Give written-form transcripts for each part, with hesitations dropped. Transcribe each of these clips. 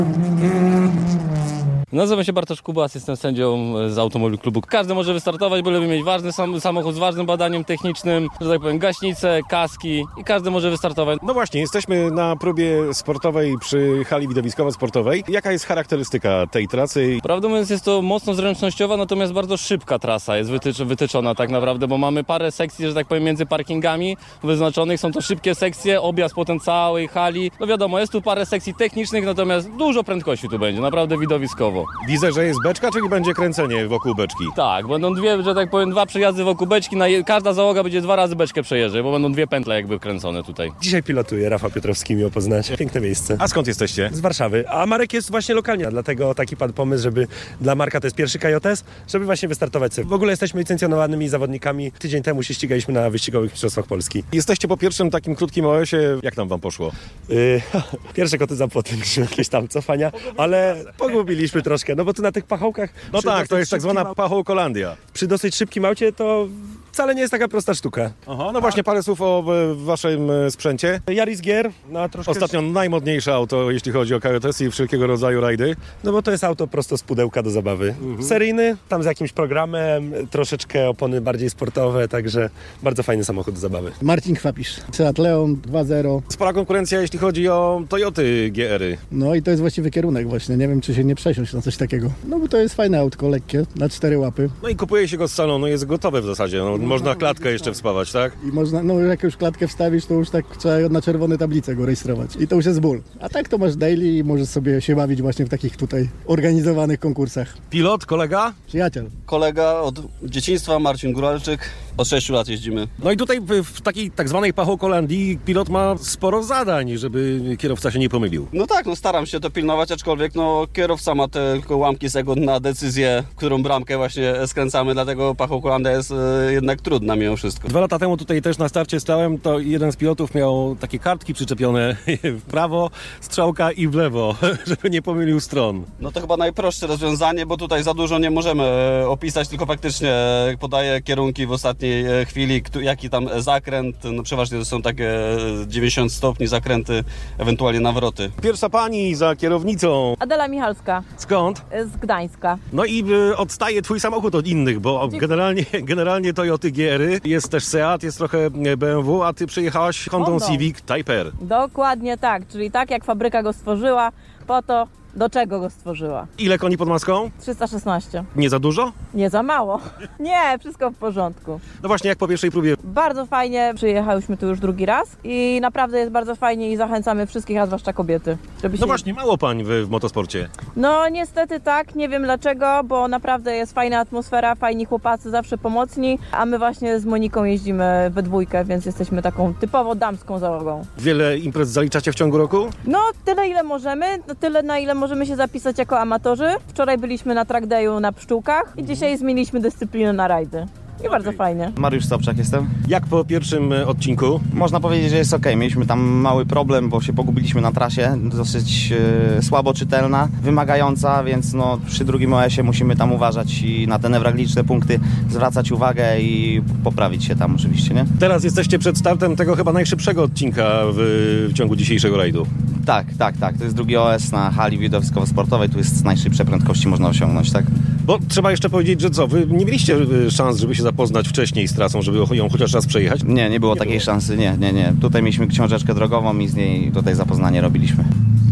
Nazywam się Bartosz Kubas, jestem sędzią z Automobil Klubu. Każdy może wystartować, byleby mieć ważny samochód z ważnym badaniem technicznym, że tak powiem gaśnice, kaski i każdy może wystartować. No właśnie, jesteśmy na próbie sportowej przy hali widowiskowo-sportowej. Jaka jest charakterystyka tej trasy? Prawdę mówiąc, jest to mocno zręcznościowa, natomiast bardzo szybka trasa jest wytyczona tak naprawdę, bo mamy parę sekcji, że tak powiem, między parkingami wyznaczonych. Są to szybkie sekcje, objazd potem całej hali. No wiadomo, jest tu parę sekcji technicznych, natomiast dużo prędkości tu będzie, naprawdę widowiskowo. Widzę, że jest beczka, czyli będzie kręcenie wokół beczki. Tak, będą dwie, że tak powiem, dwa przejazdy wokół beczki. Każda załoga będzie 2 razy beczkę przejeżdżać, bo będą 2 pętle jakby kręcone tutaj. Dzisiaj pilotuję, Rafał Piotrowski, miło poznać. Piękne miejsce. A skąd jesteście? Z Warszawy, a Marek jest właśnie lokalnie, dlatego taki padł pomysł, żeby dla Marka, to jest pierwszy KJS, żeby właśnie wystartować sobie. W ogóle jesteśmy licencjonowanymi zawodnikami. Tydzień temu się ścigaliśmy na wyścigowych mistrzostwach Polski. Jesteście po pierwszym takim krótkim OS-ie. Jak tam wam poszło? Pierwsze koty za płotem, jakieś tam cofania, ale pogubiliśmy troszkę, no bo tu na tych pachołkach... No tak, to jest tak zwana pachołkolandia. Przy dosyć szybkim aucie to wcale nie jest taka prosta sztuka. Aha, no właśnie parę słów o waszym sprzęcie. Yaris Gear, no troszkę... Ostatnio najmodniejsze auto, jeśli chodzi o KJS i wszelkiego rodzaju rajdy. No bo to jest auto prosto z pudełka do zabawy. Seryjny, tam z jakimś programem, troszeczkę opony bardziej sportowe, także bardzo fajny samochód do zabawy. Marcin Kwapisz, Seat Leon 2.0. Spora konkurencja, jeśli chodzi o Toyoty GR-y. No i to jest właściwy kierunek właśnie, nie wiem czy się nie przesiąść na coś takiego. No bo to jest fajne autko, lekkie, na 4 łapy. No i kupuje się go z salonu, jest gotowe w zasadzie. No, można klatkę jeszcze wspawać, tak? I można, no jak już klatkę wstawisz, to już tak trzeba na czerwone tablice go rejestrować. I to już jest ból. A tak to masz daily i możesz sobie się bawić właśnie w takich tutaj organizowanych konkursach. Pilot, kolega? Przyjaciel. Kolega od dzieciństwa, Marcin Góralczyk. Od 6 lat jeździmy. No i tutaj w takiej tak zwanej pachołkolandii pilot ma sporo zadań, żeby kierowca się nie pomylił. No tak, no staram się to pilnować, aczkolwiek no kierowca ma tylko ułamki sekund na decyzję, którą bramkę właśnie skręcamy, dlatego pachołkolanda jest jednak trudna mimo wszystko. 2 lata temu tutaj też na starcie stałem, to jeden z pilotów miał takie kartki przyczepione w prawo, strzałka i w lewo, żeby nie pomylił stron. No to chyba najprostsze rozwiązanie, bo tutaj za dużo nie możemy opisać, tylko faktycznie podaję kierunki w ostatniej chwili, jaki tam zakręt, no przeważnie to są takie 90 stopni zakręty, ewentualnie nawroty. Pierwsza pani za kierownicą. Adela Michalska. Skąd? Z Gdańska. No i odstaje twój samochód od innych, bo generalnie Toyoty GR-y, jest też Seat, jest trochę BMW, a ty przyjechałaś Hondą Civic Type R. Dokładnie tak, czyli tak jak fabryka go stworzyła, po to do czego go stworzyła. Ile koni pod maską? 316. Nie za dużo? Nie za mało. Nie, wszystko w porządku. No właśnie, jak po pierwszej próbie? Bardzo fajnie, przyjechałyśmy tu już drugi raz i naprawdę jest bardzo fajnie i zachęcamy wszystkich, a zwłaszcza kobiety. Żeby No właśnie, mało pań w motosporcie. No niestety tak, nie wiem dlaczego, bo naprawdę jest fajna atmosfera, fajni chłopacy, zawsze pomocni, a my właśnie z Moniką jeździmy we dwójkę, więc jesteśmy taką typowo damską załogą. Wiele imprez zaliczacie w ciągu roku? No tyle ile możemy, tyle na ile możemy się zapisać jako amatorzy. Wczoraj byliśmy na track dayu na Pszczółkach i dzisiaj zmieniliśmy dyscyplinę na rajdy. I bardzo fajnie. Mariusz Sobczak jestem. Jak po pierwszym odcinku? Można powiedzieć, że jest ok. Mieliśmy tam mały problem, bo się pogubiliśmy na trasie. Dosyć słabo czytelna, wymagająca, więc no, przy drugim OS-ie musimy tam uważać i na te newralgiczne punkty zwracać uwagę i poprawić się tam oczywiście, nie? Teraz jesteście przed startem tego chyba najszybszego odcinka w ciągu dzisiejszego rajdu. Tak. To jest drugi OS na hali widowiskowo-sportowej. Tu jest najszybsze prędkości można osiągnąć, tak? Bo trzeba jeszcze powiedzieć, że co, wy nie mieliście szans, żeby się zapoznać wcześniej z trasą, żeby ją chociaż raz przejechać? Nie było takiej szansy, nie. Tutaj mieliśmy książeczkę drogową i z niej tutaj zapoznanie robiliśmy.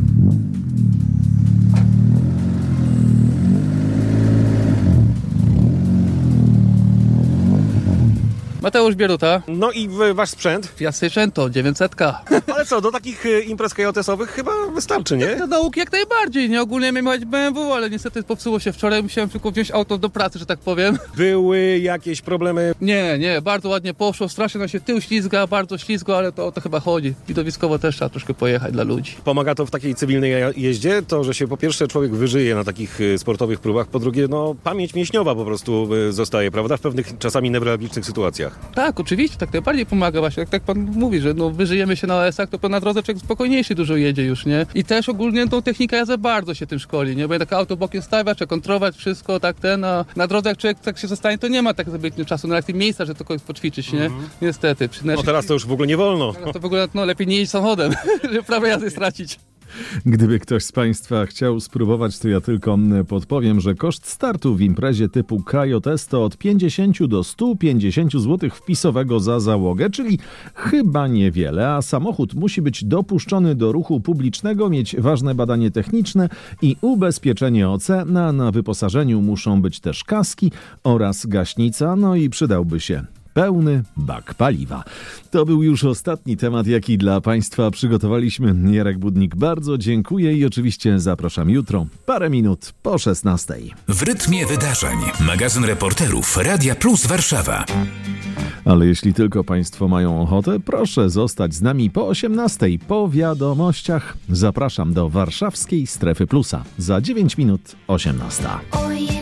Mateusz Bieruta. No i wasz sprzęt? Fiat Seicento, 900. Ale co, do takich imprez KJS-owych chyba wystarczy, nie? Do nauki jak najbardziej, nie? Ogólnie miałem jechać BMW, ale niestety popsuło się wczoraj, musiałem tylko wziąć auto do pracy, że tak powiem. Były jakieś problemy? Nie, bardzo ładnie poszło, strasznie nam się tył ślizga, bardzo ślizgo, ale to o to chyba chodzi. Widowiskowo też trzeba troszkę pojechać dla ludzi. Pomaga to w takiej cywilnej jeździe, to, że się po pierwsze człowiek wyżyje na takich sportowych próbach, po drugie, no pamięć mięśniowa po prostu zostaje, prawda? W pewnych czasami newralgicznych sytuacjach. Tak, oczywiście, tak najbardziej pomaga właśnie, jak tak pan mówi, że no wyżyjemy się na OS-ach, to na drodze człowiek spokojniejszy dużo jedzie już, nie? I też ogólnie tą technikę jazdy bardzo się tym szkoli, nie? Bo takie auto bokiem stawia, trzeba kontrolować wszystko, tak a na drodze jak człowiek tak się zostanie, to nie ma tak zbytnio czasu na tych miejscach, że to kogoś poćwiczyć, nie? Niestety. No teraz to już w ogóle nie wolno. Teraz to w ogóle lepiej nie jeździć samochodem, żeby prawo jazdy stracić. Gdyby ktoś z Państwa chciał spróbować, to ja tylko podpowiem, że koszt startu w imprezie typu KJS to od 50 do 150 zł wpisowego za załogę, czyli chyba niewiele, a samochód musi być dopuszczony do ruchu publicznego, mieć ważne badanie techniczne i ubezpieczenie OC, a na wyposażeniu muszą być też kaski oraz gaśnica, no i przydałby się pełny bak paliwa. To był już ostatni temat, jaki dla Państwa przygotowaliśmy. Jarek Budnik, bardzo dziękuję i oczywiście zapraszam jutro, parę minut po 16. W rytmie wydarzeń. Magazyn reporterów Radia Plus Warszawa. Ale jeśli tylko Państwo mają ochotę, proszę zostać z nami po 18. Po wiadomościach zapraszam do warszawskiej Strefy Plusa. Za 9 minut 18.